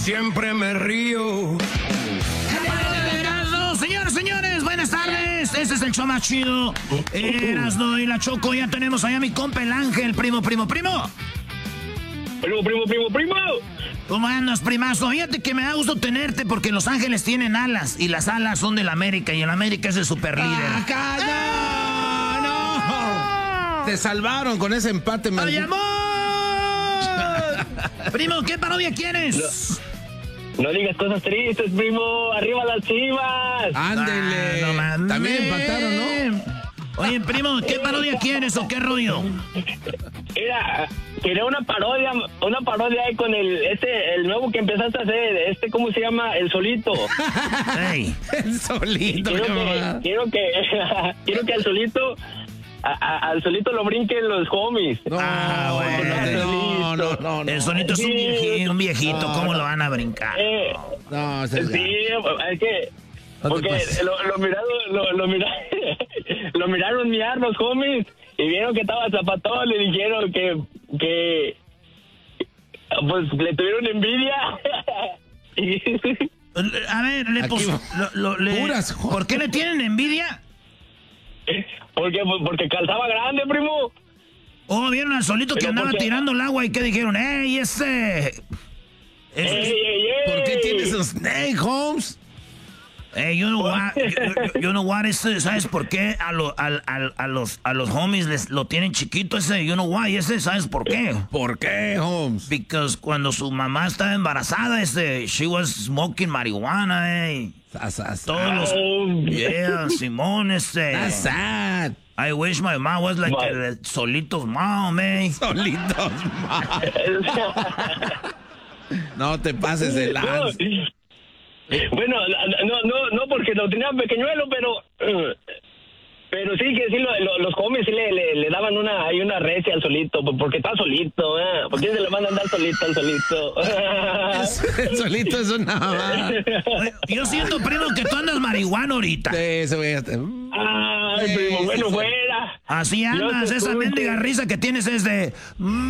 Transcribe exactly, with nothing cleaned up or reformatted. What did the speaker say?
siempre me río. Señores, señores, buenas tardes. Este es el show más chido. Erasno y la Choco. Ya tenemos allá a mi compa el Ángel. Primo, primo, primo. Primo, primo, primo, primo. ¿Cómo andas, primazo? Fíjate que me da gusto tenerte porque Los Ángeles tienen alas y las alas son del América y el América es el super líder. ¡Ah, no, no! Te salvaron con ese empate, man. ¡Ay, amor! Primo, ¿qué parodia quieres? No, no digas cosas tristes, primo. ¡Arriba las Chivas! Ándele. Ah, no mames. También empataron, ¿no? Oye, primo, ¿qué parodia quieres o qué rollo? Mira, quería una parodia, una parodia ahí con el, este, el nuevo que empezaste a hacer, este, ¿cómo se llama? El Solito. Hey. El Solito. Quiero que, quiero que, quiero que al Solito, a, a, al Solito lo brinquen los homies. No, Ah, bueno. no, no, no, no. El Solito es un viejito, un viejito. ¿Cómo lo van a brincar? Eh, No, ese es sí, es que, No te porque pases. lo, lo miraron, lo, lo miraron, lo miraron miar los homies y vieron que estaba zapatón, le dijeron que, que, pues le tuvieron envidia. A ver, le, Aquí pus- va. lo- lo- le- Puras, ¿por qué le tienen envidia? porque, porque calzaba grande, primo. Oh, vieron al Solito que Pero andaba porque- tirando el agua y que dijeron, ¡ey, ese! ese- Ey, ey, ey. ¿Por qué tienes un snake, Holmes? Ey, you know what, you, you know what, ese, ¿sabes por qué a, lo, al- al- a, los, a los homies les, lo tienen chiquito ese? You know why, ese, ¿sabes por qué? ¿Por qué, Holmes? Because cuando su mamá estaba embarazada, ese, she was smoking marihuana, ey. That's, that's, Todos los... Oh, Yeah, Simón, ese. that's sad. I wish my mom was like Vale. the Solito's mom, eh. Solitos, ma. No te pases de lanza. Bueno, no, no, no, porque lo tenía pequeñuelo, pero, eh, pero sí que sí, lo, lo- los homies sí le, le, le daban una, hay una recia al Solito, porque está solito, ¿eh? ¿Por qué se le van a andar solito al Solito? El Solito es una... Oye, yo siento, primo, que tú andas marihuana ahorita. Sí, ese güey. Ay, primo, Sí, bueno, sí, sí. fuera. Así Yo andas, te esa escucho. mendiga risa que tienes es de...